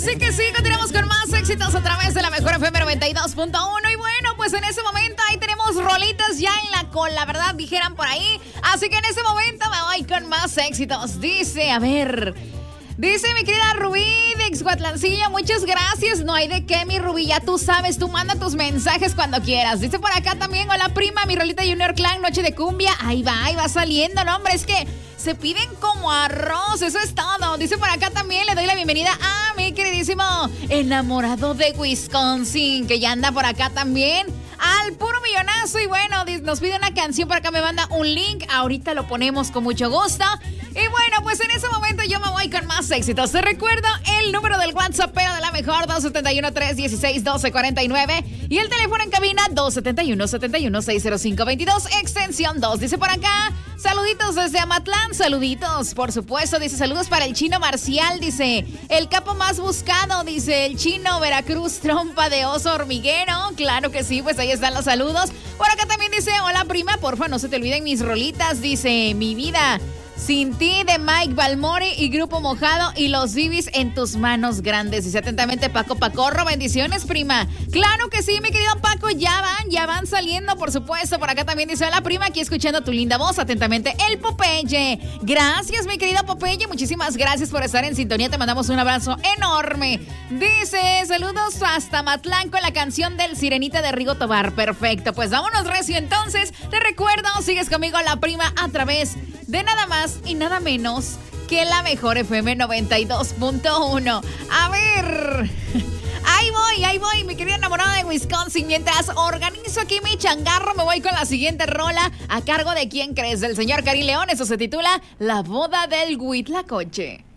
Así que sí, continuamos con más éxitos a través de la mejor FM 92.1. Y bueno, pues en ese momento ahí tenemos rolitas ya en la cola, ¿verdad? Dijeran por ahí. Así que en ese momento me voy con más éxitos. Dice, a ver... Dice mi querida Rubí de Ixhuatlancillo, muchas gracias. No hay de qué, mi Rubí, ya tú sabes, tú manda tus mensajes cuando quieras. Dice por acá también, hola prima, mi rolita Junior Clan, Noche de Cumbia. Ahí va saliendo, no hombre, es que se piden como arroz, eso es todo. Dice por acá también, le doy la bienvenida a mi queridísimo enamorado de Wisconsin, que ya anda por acá también. Al puro millonazo. Y bueno, nos pide una canción por acá, me manda un link. Ahorita lo ponemos con mucho gusto. Y bueno, pues en ese momento yo me voy con más éxitos. Te recuerdo el número del WhatsApp de la mejor, 271-316-1249. Y el teléfono en cabina, 271-71-60522, extensión 2. Dice por acá, saluditos desde Amatlán, saluditos, por supuesto. Dice, saludos para el Chino Marcial, dice, el capo más buscado, dice, el Chino Veracruz, trompa de oso hormiguero. Claro que sí, pues ahí están los saludos. Por acá también dice, hola prima, porfa, no se te olviden mis rolitas. Dice, mi vida sin ti, de Mike Balmori y Grupo Mojado, y los Bibis en tus manos grandes. Dice atentamente Paco Pacorro, bendiciones prima. Claro que sí, mi querido Paco, ya van saliendo, por supuesto. Por acá también dice, hola prima, aquí escuchando tu linda voz, atentamente el Popeye. Gracias, mi querido Popeye, muchísimas gracias por estar en sintonía, te mandamos un abrazo enorme. Dice, saludos hasta Matlán con la canción del Sirenita de Rigo Tobar. Perfecto, pues vámonos recio entonces. Te recuerdo, sigues conmigo la prima a través de nada más y nada menos que la mejor FM 92.1. A ver, ahí voy, mi querida enamorada de Wisconsin. Mientras organizo aquí mi changarro, me voy con la siguiente rola a cargo de ¿quién crees? Del señor Cari León. Eso se titula La boda del Huitlacoche.